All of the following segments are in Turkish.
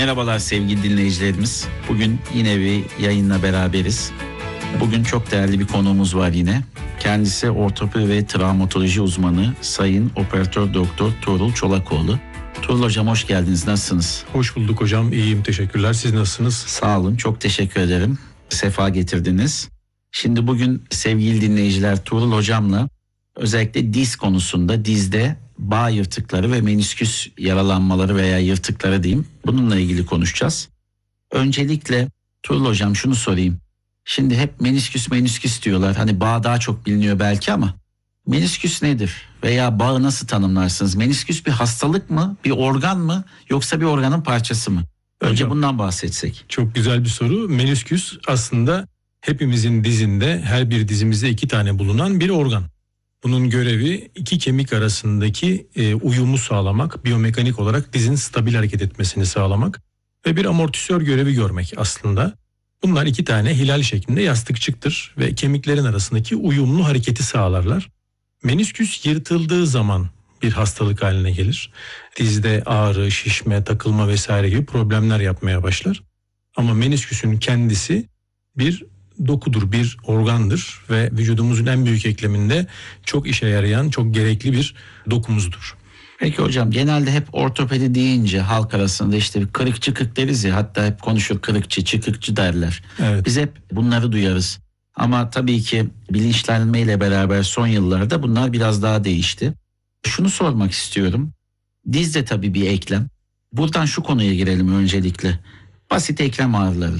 Merhabalar sevgili dinleyicilerimiz. Bugün yine bir yayınla beraberiz. Bugün çok değerli bir konuğumuz var yine. Kendisi ortopedi ve travmatoloji uzmanı Sayın Operatör Doktor Tuğrul Çolakoğlu. Tuğrul Hocam hoş geldiniz. Nasılsınız? Hoş bulduk hocam. İyiyim. Teşekkürler. Siz nasılsınız? Sağ olun. Çok teşekkür ederim. Sefa getirdiniz. Şimdi bugün sevgili dinleyiciler Tuğrul Hocam'la özellikle diz konusunda dizde bağ yırtıkları ve menisküs yaralanmaları veya yırtıkları diyeyim. Bununla ilgili konuşacağız. Öncelikle Tuğrul Hocam şunu sorayım. Şimdi hep menisküs diyorlar. Hani bağ daha çok biliniyor belki ama menisküs nedir? Veya bağı nasıl tanımlarsınız? Menisküs bir hastalık mı? Bir organ mı? Yoksa bir organın parçası mı? Önce hocam, bundan bahsetsek. Çok güzel bir soru. Menisküs aslında hepimizin dizinde, her bir dizimizde 2 tane bulunan bir organ. Bunun görevi 2 kemik arasındaki uyumu sağlamak, biyomekanik olarak dizin stabil hareket etmesini sağlamak ve bir amortisör görevi görmek aslında. Bunlar 2 tane hilal şeklinde yastıkçıktır ve kemiklerin arasındaki uyumlu hareketi sağlarlar. Menisküs yırtıldığı zaman bir hastalık haline gelir. Dizde ağrı, şişme, takılma vesaire gibi problemler yapmaya başlar. Ama menisküsün kendisi bir dokudur, bir organdır ve vücudumuzun en büyük ekleminde çok işe yarayan, çok gerekli bir dokumuzdur. Peki hocam, genelde hep ortopedi deyince halk arasında işte bir kırık çıkık deriz ya, hatta hep konuşur kırıkçı, çıkıkçı derler. Evet. Biz hep bunları duyarız. Ama tabii ki bilinçlenmeyle beraber son yıllarda bunlar biraz daha değişti. Şunu sormak istiyorum. Diz de tabii bir eklem. Buradan şu konuya girelim öncelikle. Basit eklem ağrıları.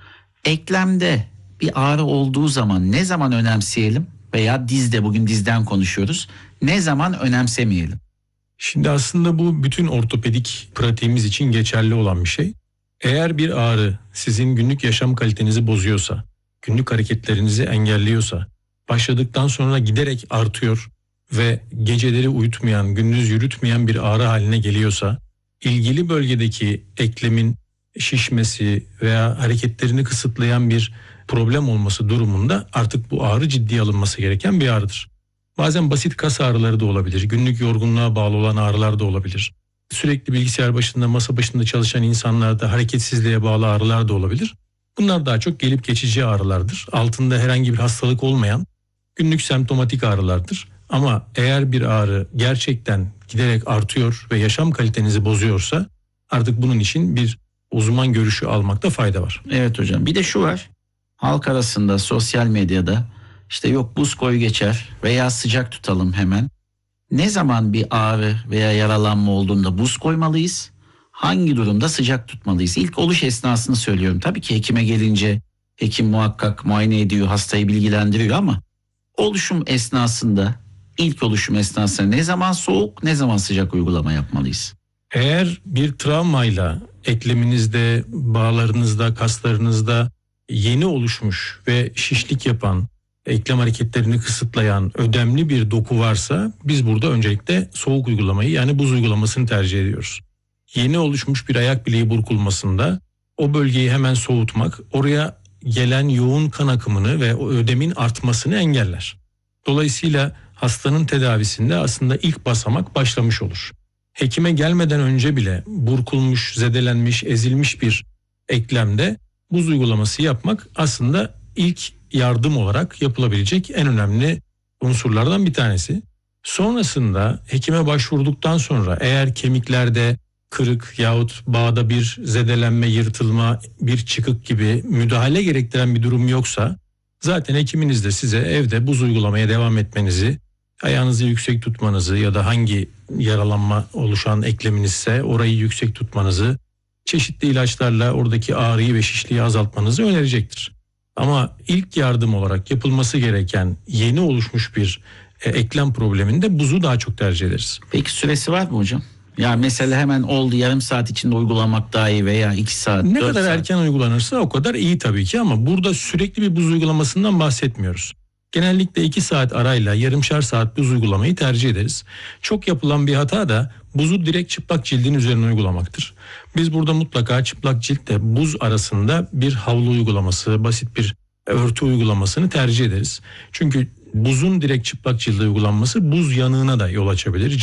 Eklemde bir ağrı olduğu zaman ne zaman önemseyelim? Veya dizde, bugün dizden konuşuyoruz. Ne zaman önemsemeyelim? Şimdi aslında bu bütün ortopedik pratiğimiz için geçerli olan bir şey. Eğer bir ağrı sizin günlük yaşam kalitenizi bozuyorsa, günlük hareketlerinizi engelliyorsa, başladıktan sonra giderek artıyor ve geceleri uyutmayan, gündüz yürütmeyen bir ağrı haline geliyorsa, ilgili bölgedeki eklemin şişmesi veya hareketlerini kısıtlayan bir problem olması durumunda artık bu ağrı ciddiye alınması gereken bir ağrıdır. Bazen basit kas ağrıları da olabilir, günlük yorgunluğa bağlı olan ağrılar da olabilir. Sürekli bilgisayar başında, masa başında çalışan insanlarda hareketsizliğe bağlı ağrılar da olabilir. Bunlar daha çok gelip geçici ağrılardır. Altında herhangi bir hastalık olmayan günlük semptomatik ağrılardır. Ama eğer bir ağrı gerçekten giderek artıyor ve yaşam kalitenizi bozuyorsa artık bunun için bir uzman görüşü almakta fayda var. Evet hocam, bir de şu var. Halk arasında, sosyal medyada işte yok buz koy geçer veya sıcak tutalım hemen. Ne zaman bir ağrı veya yaralanma olduğunda buz koymalıyız? Hangi durumda sıcak tutmalıyız? İlk oluş esnasını söylüyorum. Tabii ki hekime gelince hekim muhakkak muayene ediyor, hastayı bilgilendiriyor ama oluşum esnasında, ilk oluşum esnasında ne zaman soğuk, ne zaman sıcak uygulama yapmalıyız? Eğer bir travmayla ekleminizde, bağlarınızda, kaslarınızda yeni oluşmuş ve şişlik yapan, eklem hareketlerini kısıtlayan ödemli bir doku varsa biz burada öncelikle soğuk uygulamayı, yani buz uygulamasını tercih ediyoruz. Yeni oluşmuş bir ayak bileği burkulmasında o bölgeyi hemen soğutmak oraya gelen yoğun kan akımını ve o ödemin artmasını engeller. Dolayısıyla hastanın tedavisinde aslında ilk basamak başlamış olur. Hekime gelmeden önce bile burkulmuş, zedelenmiş, ezilmiş bir eklemde buz uygulaması yapmak aslında ilk yardım olarak yapılabilecek en önemli unsurlardan bir tanesi. Sonrasında hekime başvurduktan sonra eğer kemiklerde kırık yahut bağda bir zedelenme, yırtılma, bir çıkık gibi müdahale gerektiren bir durum yoksa zaten hekiminiz de size evde buz uygulamaya devam etmenizi, ayağınızı yüksek tutmanızı ya da hangi yaralanma oluşan ekleminizse orayı yüksek tutmanızı, çeşitli ilaçlarla oradaki ağrıyı ve şişliği azaltmanızı önerecektir. Ama ilk yardım olarak yapılması gereken yeni oluşmuş bir eklem probleminde buzu daha çok tercih ederiz. Peki süresi var mı hocam? Ya mesela hemen oldu, yarım saat içinde uygulamak daha iyi veya 2 saat, ne 4 kadar saat. erken uygulanırsa o kadar iyi tabii ki, ama burada sürekli bir buz uygulamasından bahsetmiyoruz. Genellikle 2 saat arayla yarımşar saat buz uygulamayı tercih ederiz. Çok yapılan bir hata da buzu direkt çıplak cildin üzerine uygulamaktır. Biz burada mutlaka çıplak ciltle buz arasında bir havlu uygulaması, basit bir örtü uygulamasını tercih ederiz. Çünkü buzun direkt çıplak cilde uygulanması buz yanığına da yol açabilir.